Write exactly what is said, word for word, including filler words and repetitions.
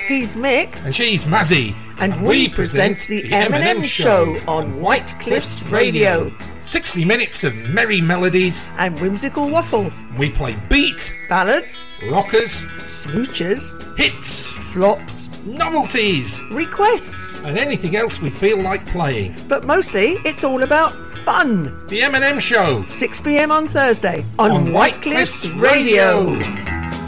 He's Mick. And she's Mazzy. And, and we, we present, present the M and M Show on White Cliffs Radio. sixty minutes of merry melodies and whimsical waffle. We play beat, ballads, rockers, smoochers, hits, flops, novelties, requests, and anything else we feel like playing. But mostly, it's all about fun. The M and M Show. six p.m. on Thursday on, on White White Cliffs, Cliffs Radio. Radio.